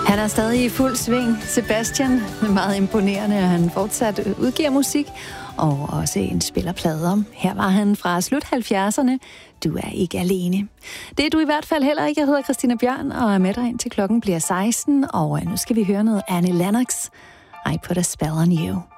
Han er stadig i fuld sving, Sebastian. Det er meget imponerende, at han fortsat udgiver musik og også indspiller plader. Her var han fra slut 70'erne. Du er ikke alene. Det er du i hvert fald heller ikke. Jeg hedder Christina Bjørn og er med dig indtil klokken bliver 16. Og nu skal vi høre noget Annie Lennox. I Put a Spell on You.